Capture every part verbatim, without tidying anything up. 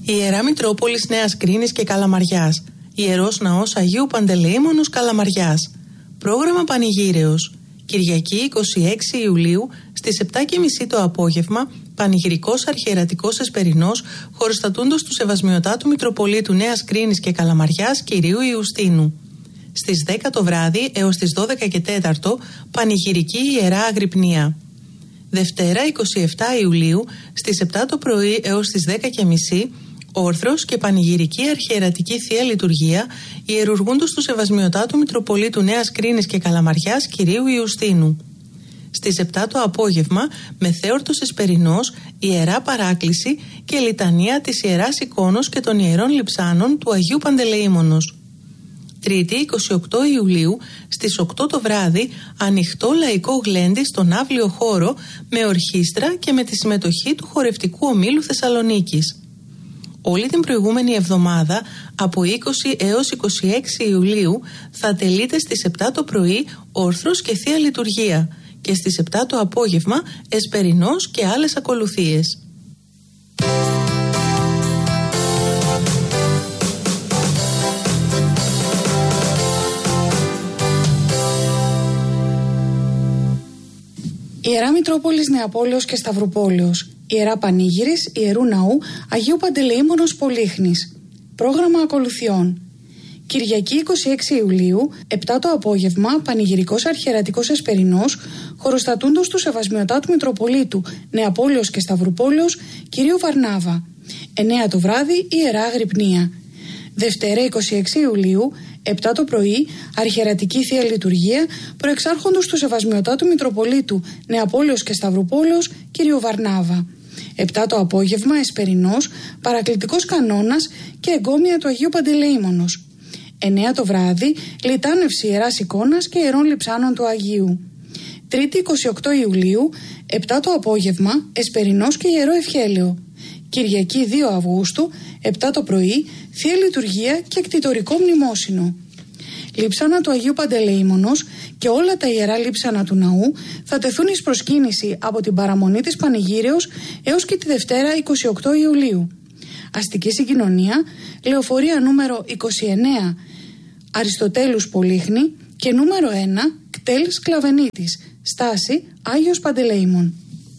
Ιερά Μητρόπολης Νέας Κρίνης και Καλαμαριάς. Ιερός Ναός Αγίου Παντελεήμονος Καλαμαριάς. Πρόγραμμα Πανηγύρεως. Κυριακή εικοστή έκτη Ιουλίου στις επτά και μισή το απόγευμα, πανηγυρικός αρχιερατικός εσπερινός χωροστατούντος του Σεβασμιωτάτου Μητροπολίτου Νέας Κρίνης και Καλαμαριάς Κυρίου Ιουστίνου. Στις δέκα το βράδυ έως τις δώδεκα και τέσσερα πανηγυρική Ιερά Αγρυπνία. Δευτέρα εικοστή εβδόμη Ιουλίου στις επτά το πρωί έως τις δέκα και μισή όρθρος και πανηγυρική αρχιερατική Θεία Λειτουργία ιερουργούντος του Σεβασμιωτάτου Μητροπολίτου Νέας Κρίνης και Καλαμαριάς Κυρίου Ιουστίνου. Στις επτά το απόγευμα μεθέορτος εσπερινός Ιερά Παράκληση και λιτανία της Ιεράς Εικόνος και των Ιερών Λειψάνων του Αγίου Παντελεήμονος. Τρίτη εικοστή όγδοη Ιουλίου στις οκτώ το βράδυ ανοιχτό λαϊκό γλέντι στον αύλιο χώρο με ορχήστρα και με τη συμμετοχή του χορευτικού ομίλου Θεσσαλονίκης. Όλη την προηγούμενη εβδομάδα από είκοσι έως είκοσι έξι Ιουλίου θα τελείται στις επτά το πρωί όρθρος και Θεία Λειτουργία και στις επτά το απόγευμα εσπερινός και άλλες ακολουθίες. Ιερά Μητρόπολης Νεαπόλεως και Σταυρουπόλεως. Ιερά Πανήγυρης Ιερού Ναού Αγίου Παντελεήμονος Πολύχνης. Πρόγραμμα ακολουθιών. Κυριακή εικοστή έκτη Ιουλίου, επτά το απόγευμα, πανηγυρικός αρχιερατικός εσπερινός χωροστατούντος του Σεβασμιωτάτου Μητροπολίτου Νεαπόλεως και Σταυρουπόλεως Κυρίου Βαρνάβα. εννέα το βράδυ Ιερά Αγρυπνία. Δευτέρα εικοστή έκτη Ιουλίου, επτά το πρωί, αρχιερατική Θεία Λειτουργία προεξάρχοντος του Σεβασμιωτάτου Μητροπολίτου Νεαπόλεως και Σταυρουπόλεως Κυρίου Βαρνάβα. επτά το απόγευμα, εσπερινός, παρακλητικός κανόνας και εγκόμια του Αγίου Παντελεήμονος. εννέα το βράδυ, λιτάνευση Ιεράς Εικόνας και Ιερών Λειψάνων του Αγίου. Τρίτη εικοστή όγδοη Ιουλίου, επτά το απόγευμα, εσπερινός και Ιερό Ευχέλαιο. Κυριακή δύο Αυγούστου, επτά το πρωί, Θεία Λειτουργία και εκτιτορικό μνημόσυνο. Λείψανα του Αγίου Παντελεήμονος και όλα τα ιερά λείψανα του ναού θα τεθούν εις προσκύνηση από την παραμονή της Πανηγύρεως έως και τη Δευτέρα εικοστή όγδοη Ιουλίου. Αστική συγκοινωνία, λεωφορεία νούμερο είκοσι εννέα Αριστοτέλους Πολύχνη και νούμερο ένα Κτέλ Σκλαβενίτης, στάση Άγιος Παντελεήμων.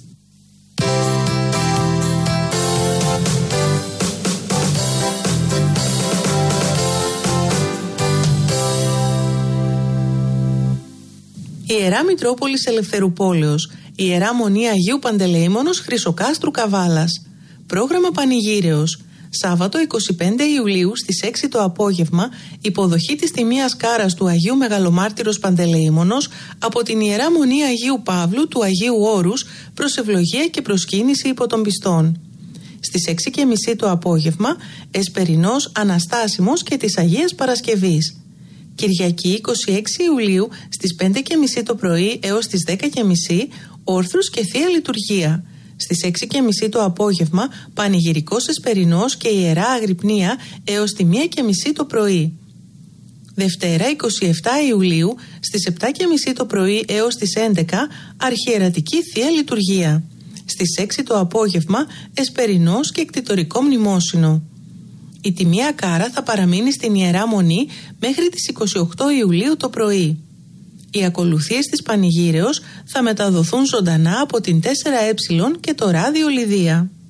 Ιερά Μητρόπολης Ελευθερουπόλεως. Ιερά Μονή Αγίου Παντελεήμονος Χρυσοκάστρου Καβάλας. Πρόγραμμα Πανηγύρεως. Σάββατο εικοστή πέμπτη Ιουλίου στις έξι το απόγευμα, υποδοχή της τιμίας κάρας του Αγίου Μεγαλομάρτυρος Παντελεήμονος από την Ιερά Μονή Αγίου Παύλου του Αγίου Όρους προς ευλογία και προσκύνηση υπό των πιστών. Στις έξι και μισή το απόγευμα, εσπερινός Αναστάσιμος και της Αγίας Παρασκευής. Κυριακή εικοστή έκτη Ιουλίου στις πέντε και μισή το πρωί έως τις δέκα και μισή όρθρος και Θεία Λειτουργία. Στις έξι και μισή το απόγευμα πανηγυρικός εσπερινός και Ιερά Αγρυπνία έως τη μία και μισή το πρωί. Δευτέρα εικοστή εβδόμη Ιουλίου στις επτά και μισή το πρωί έως τις έντεκα αρχιερατική Θεία Λειτουργία. Στις έξι το απόγευμα εσπερινός και εκτιτορικό μνημόσυνο. Η τιμία κάρα θα παραμείνει στην Ιερά Μονή μέχρι τις εικοστή όγδοη Ιουλίου το πρωί. Οι ακολουθίες της Πανηγύρεως θα μεταδοθούν ζωντανά από την τέσσερα ε και το ράδιο Λιδία.